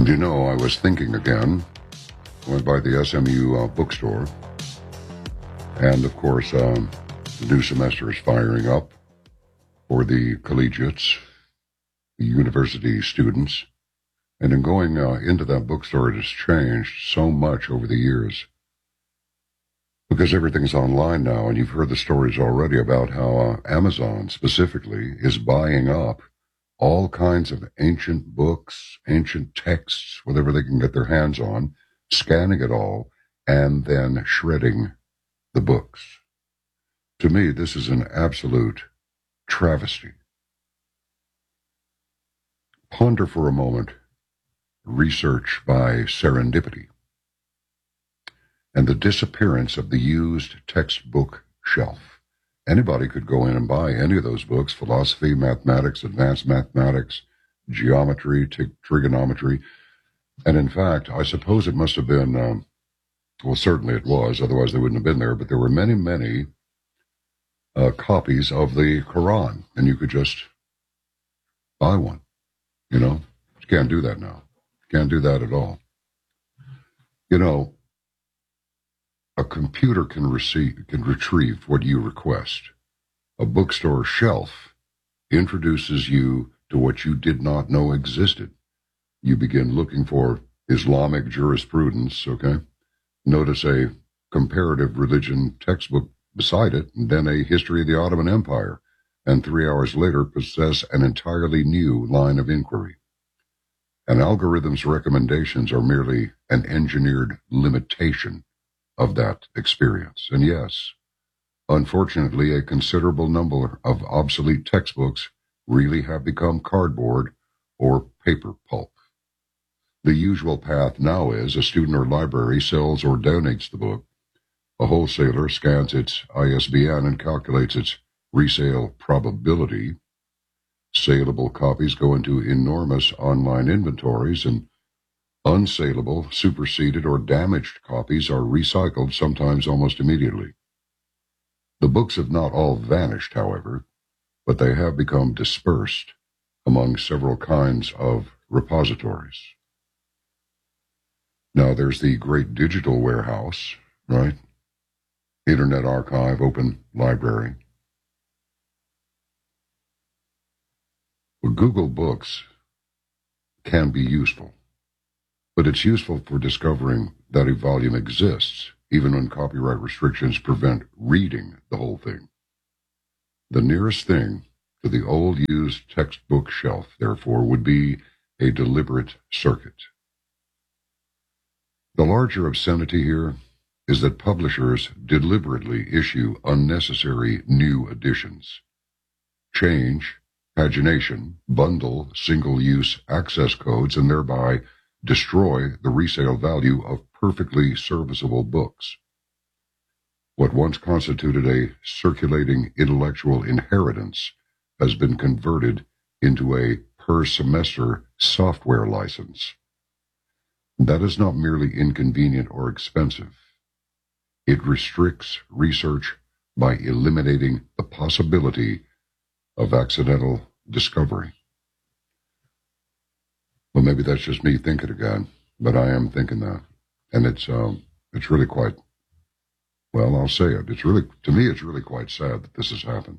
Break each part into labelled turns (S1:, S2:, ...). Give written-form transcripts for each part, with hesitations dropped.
S1: You know, I was thinking again, went by the SMU bookstore, and of course, the new semester is firing up for the collegiates, the university students, and in going into that bookstore, it has changed so much over the years because everything's online now, and you've heard the stories already about how Amazon specifically is buying up all kinds of ancient books, ancient texts, whatever they can get their hands on, scanning it all, and then shredding the books. To me, this is an absolute travesty. Ponder for a moment research by serendipity and the disappearance of the used textbook shelf. Anybody could go in and buy any of those books: philosophy, mathematics, advanced mathematics, geometry, trigonometry. And in fact, I suppose it must have been, well, certainly it was, otherwise they wouldn't have been there, but there were many, many copies of the Quran, and you could just buy one. You know, you can't do that now. Can't do that at all. You know, a computer can retrieve what you request. A bookstore shelf introduces you to what you did not know existed. You begin looking for Islamic jurisprudence, okay? Notice a comparative religion textbook beside it, and then a history of the Ottoman Empire, and 3 hours later possess an entirely new line of inquiry. An algorithm's recommendations are merely an engineered limitation of that experience. And yes, unfortunately, a considerable number of obsolete textbooks really have become cardboard or paper pulp. The usual path now is a student or library sells or donates the book. A wholesaler scans its ISBN and calculates its resale probability. Saleable copies go into enormous online inventories, and unsaleable, superseded, or damaged copies are recycled, sometimes almost immediately. The books have not all vanished, however, but they have become dispersed among several kinds of repositories. Now, there's the great digital warehouse, right? Internet Archive, Open Library. Well, Google Books can be useful, but it's useful for discovering that a volume exists, even when copyright restrictions prevent reading the whole thing. The nearest thing to the old used textbook shelf, therefore, would be a deliberate circuit. The larger obscenity here is that publishers deliberately issue unnecessary new editions, change pagination, bundle single-use access codes, and thereby destroy the resale value of perfectly serviceable books. What once constituted a circulating intellectual inheritance has been converted into a per-semester software license. That is not merely inconvenient or expensive. It restricts research by eliminating the possibility of accidental discovery. Well, maybe that's just me thinking again, but I am thinking that. And it's really quite, well, I'll say it. To me, it's really quite sad that this has happened.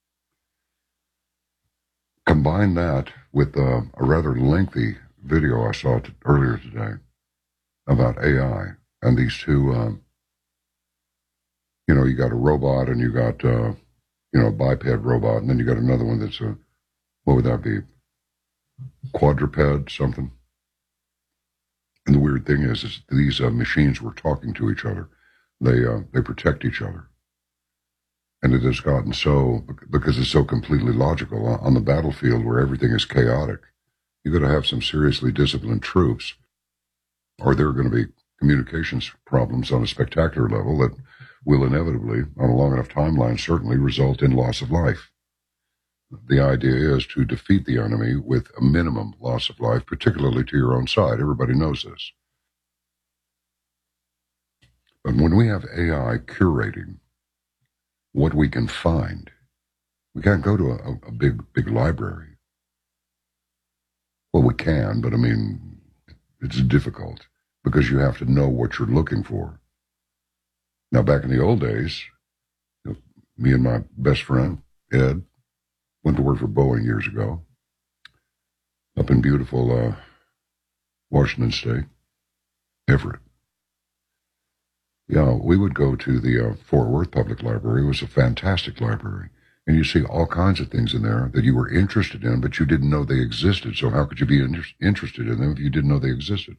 S1: Combine that with a rather lengthy video I saw earlier today about AI and these two, you got a robot and you got, a biped robot, and then you got another one that's what would that be? Quadruped, something. And the weird thing is these machines were talking to each other. They protect each other. And it has gotten so, because it's so completely logical, on the battlefield where everything is chaotic, you've got to have some seriously disciplined troops, or there are going to be communications problems on a spectacular level that will inevitably, on a long enough timeline, certainly result in loss of life. The idea is to defeat the enemy with a minimum loss of life, particularly to your own side. Everybody knows this. But when we have AI curating what we can find, we can't go to a big library. Well, we can, but I mean, It's difficult because you have to know what you're looking for. Now, back in the old days, me and my best friend, Ed, went to work for Boeing years ago up in beautiful Washington State, Everett. Yeah, we would go to the Fort Worth Public Library. It was a fantastic library. And you see all kinds of things in there that you were interested in, but you didn't know they existed. So how could you be interested in them if you didn't know they existed?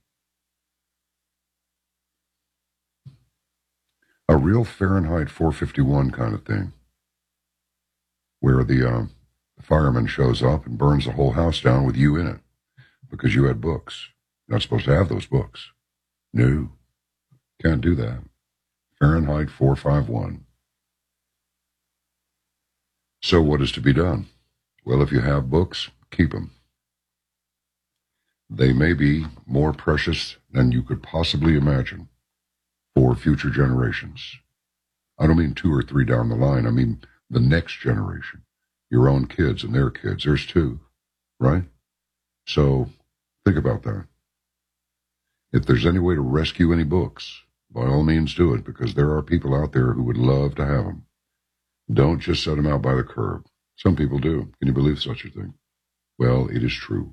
S1: A real Fahrenheit 451 kind of thing, where the fireman shows up and burns the whole house down with you in it because you had books. You're not supposed to have those books. No, can't do that. Fahrenheit 451. So what is to be done? Well, if you have books, keep them. They may be more precious than you could possibly imagine for future generations. I don't mean 2 or 3 down the line. I mean the next generation, your own kids and their kids. There's 2, right? So think about that. If there's any way to rescue any books, by all means do it, because there are people out there who would love to have them. Don't just set them out by the curb. Some people do. Can you believe such a thing? Well, it is true.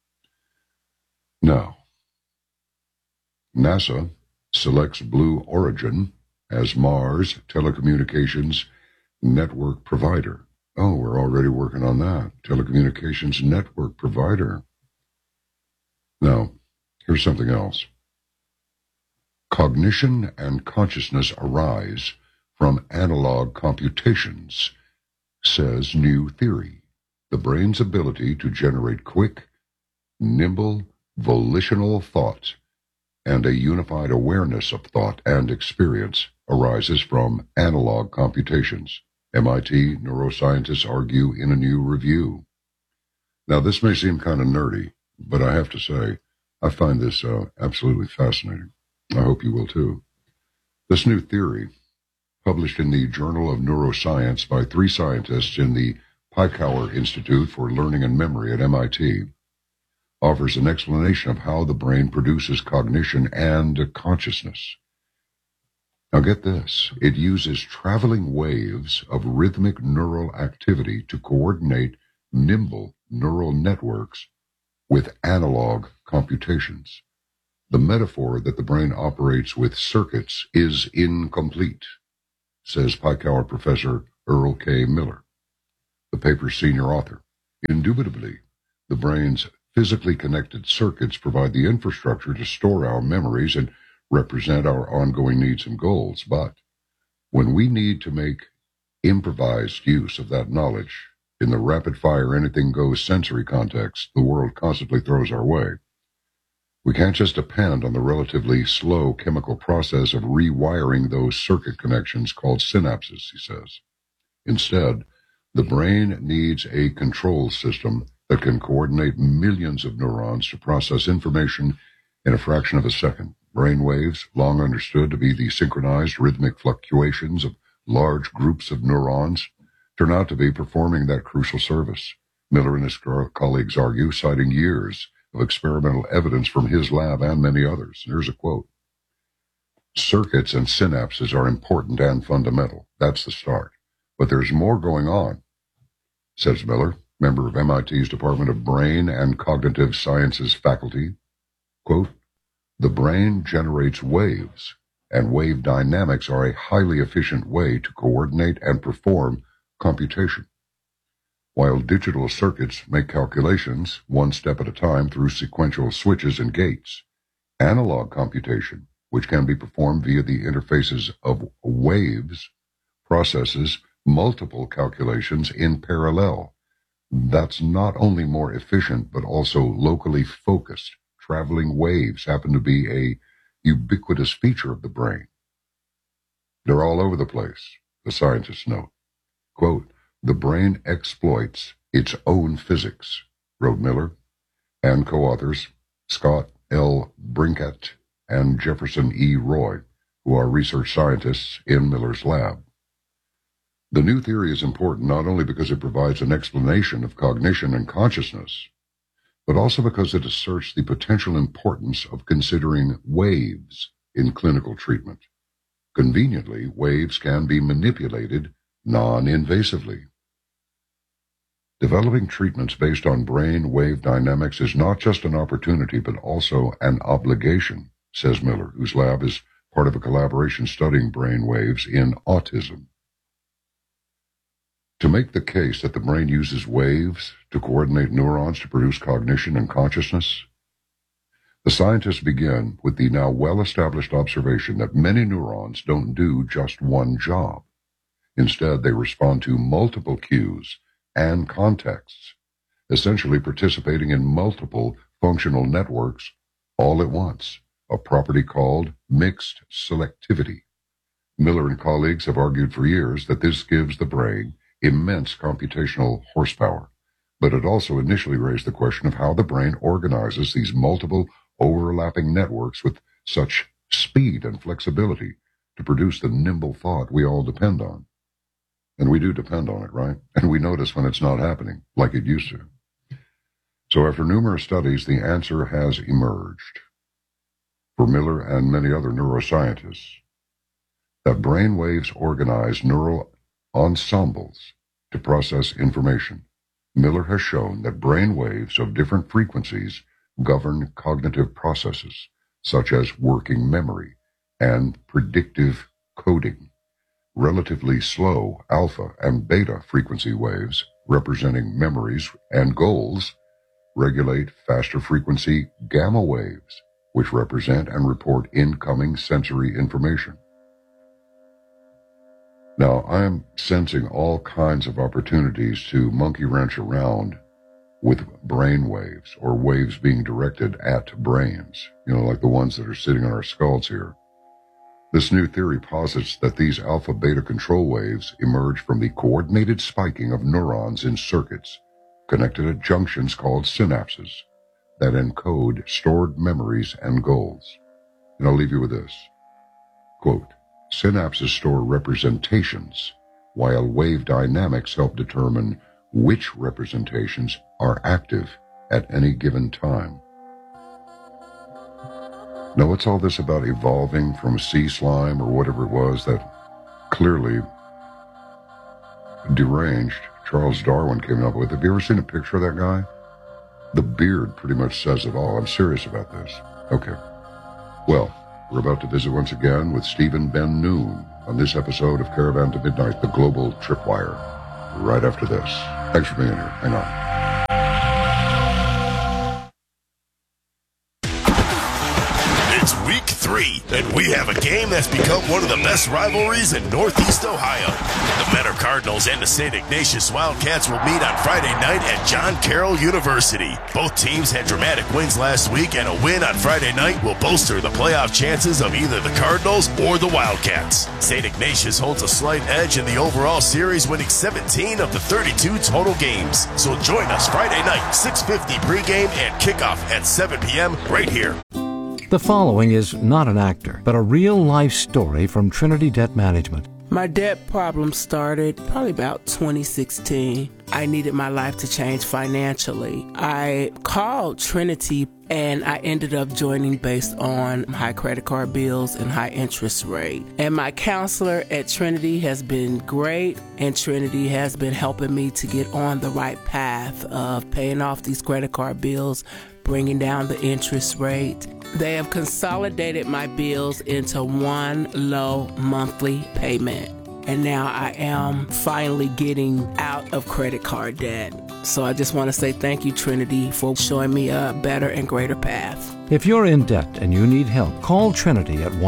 S1: Now, NASA selects Blue Origin as Mars telecommunications network provider. Oh, we're already working on that. Telecommunications network provider. Now, here's something else. Cognition and consciousness arise from analog computations, says new theory. The brain's ability to generate quick, nimble, volitional thought and a unified awareness of thought and experience arises from analog computations, MIT neuroscientists argue in a new review. Now, this may seem kind of nerdy, but I have to say, I find this absolutely fascinating. I hope you will too. This new theory, published in the Journal of Neuroscience by 3 scientists in the Peikhauer Institute for Learning and Memory at MIT, offers an explanation of how the brain produces cognition and consciousness. Now get this, it uses traveling waves of rhythmic neural activity to coordinate nimble neural networks with analog computations. The metaphor that the brain operates with circuits is incomplete, says Peikhauer professor Earl K. Miller, the paper's senior author. Indubitably, the brain's physically connected circuits provide the infrastructure to store our memories and represent our ongoing needs and goals. But when we need to make improvised use of that knowledge in the rapid-fire anything-goes sensory context the world constantly throws our way, we can't just depend on the relatively slow chemical process of rewiring those circuit connections called synapses, he says. Instead, the brain needs a control system that can coordinate millions of neurons to process information in a fraction of a second. Brain waves, long understood to be the synchronized rhythmic fluctuations of large groups of neurons, turn out to be performing that crucial service. Miller and his colleagues argue, citing years of experimental evidence from his lab and many others. Here's a quote. Circuits and synapses are important and fundamental. That's the start. But there's more going on, says Miller, member of MIT's Department of Brain and Cognitive Sciences faculty. Quote, the brain generates waves, and wave dynamics are a highly efficient way to coordinate and perform computation. While digital circuits make calculations one step at a time through sequential switches and gates, analog computation, which can be performed via the interfaces of waves, processes multiple calculations in parallel. That's not only more efficient, but also locally focused. Traveling waves happen to be a ubiquitous feature of the brain. They're all over the place, the scientists note. Quote, the brain exploits its own physics, wrote Miller, and co-authors Scott L. Brinkat and Jefferson E. Roy, who are research scientists in Miller's lab. The new theory is important not only because it provides an explanation of cognition and consciousness, but also because it asserts the potential importance of considering waves in clinical treatment. Conveniently, waves can be manipulated non-invasively. Developing treatments based on brain wave dynamics is not just an opportunity, but also an obligation, says Miller, whose lab is part of a collaboration studying brain waves in autism. To make the case that the brain uses waves to coordinate neurons to produce cognition and consciousness, the scientists begin with the now well-established observation that many neurons don't do just one job. Instead, they respond to multiple cues and contexts, essentially participating in multiple functional networks all at once, a property called mixed selectivity. Miller and colleagues have argued for years that this gives the brain immense computational horsepower, but it also initially raised the question of how the brain organizes these multiple overlapping networks with such speed and flexibility to produce the nimble thought we all depend on. And we do depend on it, right? And we notice when it's not happening, like it used to. So after numerous studies, the answer has emerged for Miller and many other neuroscientists that brain waves organize neural ensembles to process information. Miller has shown that brain waves of different frequencies govern cognitive processes, such as working memory and predictive coding. Relatively slow alpha and beta frequency waves, representing memories and goals, regulate faster frequency gamma waves, which represent and report incoming sensory information. Now, I'm sensing all kinds of opportunities to monkey wrench around with brain waves, or waves being directed at brains, like the ones that are sitting on our skulls here. This new theory posits that these alpha-beta control waves emerge from the coordinated spiking of neurons in circuits connected at junctions called synapses that encode stored memories and goals. And I'll leave you with this. Quote, synapses store representations, while wave dynamics help determine which representations are active at any given time. Now, what's all this about evolving from sea slime or whatever it was that clearly deranged Charles Darwin came up with? Have you ever seen a picture of that guy? The beard pretty much says it all. I'm serious about this. Okay. Well, we're about to visit once again with Stephen Ben Noon on this episode of Caravan to Midnight, the Global Tripwire, right after this. Thanks for being here. Hang on.
S2: It's week 3, and we have a game that's become one of the best rivalries in Northeast Ohio. The Mentor Cardinals and the St. Ignatius Wildcats will meet on Friday night at John Carroll University. Both teams had dramatic wins last week, and a win on Friday night will bolster the playoff chances of either the Cardinals or the Wildcats. St. Ignatius holds a slight edge in the overall series, winning 17 of the 32 total games. So join us Friday night, 6:50 pregame and kickoff at 7 p.m. right here.
S3: The following is not an actor, but a real-life story from Trinity Debt Management.
S4: My debt problem started probably about 2016. I needed my life to change financially. I called Trinity and I ended up joining based on high credit card bills and high interest rate. And my counselor at Trinity has been great, and Trinity has been helping me to get on the right path of paying off these credit card bills, bringing down the interest rate. They have consolidated my bills into one low monthly payment. And now I am finally getting out of credit card debt. So I just want to say thank you, Trinity, for showing me a better and greater path.
S3: If you're in debt and you need help, call Trinity at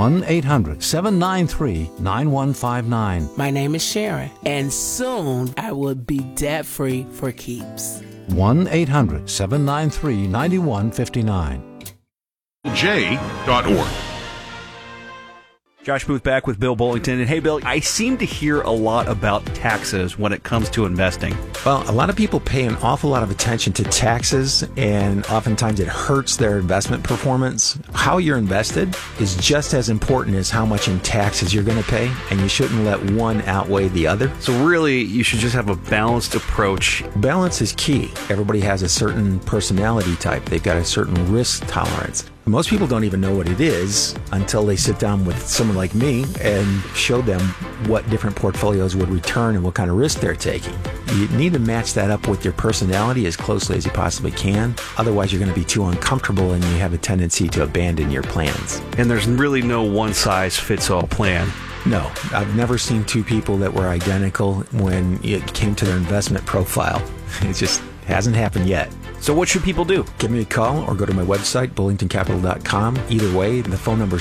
S3: 1-800-793-9159.
S4: My name is Sharon, and soon I will be debt-free for keeps.
S3: 1-800-793-9159.
S5: J.org. Josh Booth back with Bill Bullington. And hey, Bill, I seem to hear a lot about taxes when it comes to investing.
S6: Well, a lot of people pay an awful lot of attention to taxes, and oftentimes it hurts their investment performance. How you're invested is just as important as how much in taxes you're going to pay, and you shouldn't let one outweigh the other.
S5: So really, you should just have a balanced approach.
S6: Balance is key. Everybody has a certain personality type. They've got a certain risk tolerance. Most people don't even know what it is until they sit down with someone like me and show them what different portfolios would return and what kind of risk they're taking. You need to match that up with your personality as closely as you possibly can. Otherwise, you're going to be too uncomfortable and you have a tendency to abandon your plans.
S5: And there's really no one-size-fits-all plan.
S6: No, I've never seen two people that were identical when it came to their investment profile. It just hasn't happened yet.
S5: So what should people do?
S6: Give me a call or go to my website, bullingtoncapital.com. Either way, the phone number is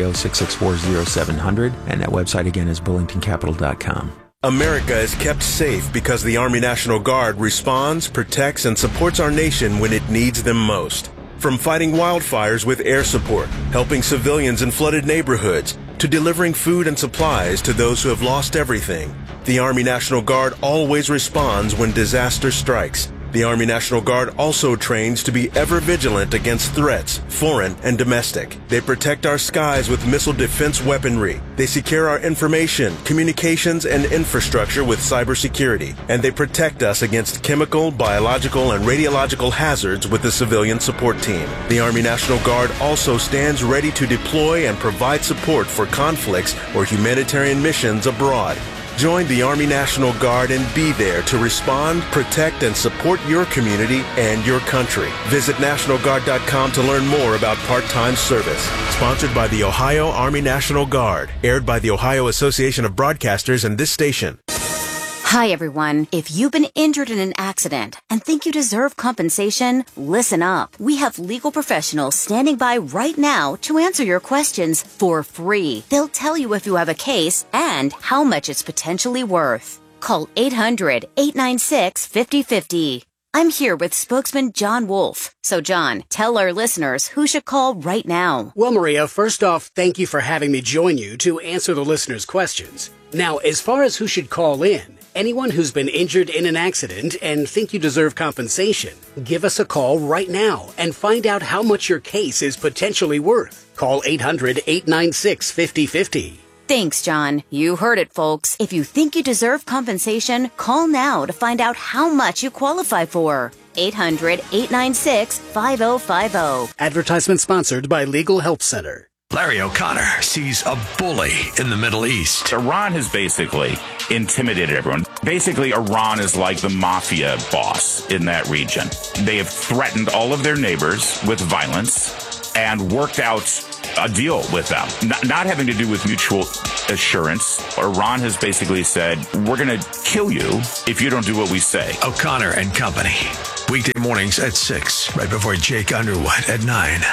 S6: 330-664-0700, and that website again is bullingtoncapital.com.
S7: America is kept safe because the Army National Guard responds, protects, and supports our nation when it needs them most. From fighting wildfires with air support, helping civilians in flooded neighborhoods, to delivering food and supplies to those who have lost everything, the Army National Guard always responds when disaster strikes. The Army National Guard also trains to be ever vigilant against threats, foreign and domestic. They protect our skies with missile defense weaponry. They secure our information, communications, and infrastructure with cybersecurity. And they protect us against chemical, biological, and radiological hazards with the civilian support team. The Army National Guard also stands ready to deploy and provide support for conflicts or humanitarian missions abroad. Join the Army National Guard and be there to respond, protect, and support your community and your country. Visit NationalGuard.com to learn more about part-time service. Sponsored by the Ohio Army National Guard. Aired by the Ohio Association of Broadcasters and this station.
S8: Hi, everyone. If you've been injured in an accident and think you deserve compensation, listen up. We have legal professionals standing by right now to answer your questions for free. They'll tell you if you have a case and how much it's potentially worth. Call 800-896-5050. I'm here with spokesman John Wolf. So, John, tell our listeners who should call right now.
S9: Well, Maria, first off, thank you for having me join you to answer the listeners' questions. Now, as far as who should call in, anyone who's been injured in an accident and think you deserve compensation, give us a call right now and find out how much your case is potentially worth. Call 800-896-5050.
S8: Thanks, John. You heard it, folks. If you think you deserve compensation, call now to find out how much you qualify for. 800-896-5050.
S9: Advertisement sponsored by Legal Help Center.
S10: Larry O'Connor sees a bully in the Middle East.
S11: Iran has basically intimidated everyone. Basically, Iran is like the mafia boss in that region. They have threatened all of their neighbors with violence and worked out a deal with them, not having to do with mutual assurance. Iran has basically said, we're going to kill you if you don't do what we say.
S10: O'Connor and Company. Weekday mornings at 6, right before Jake Underwood at 9.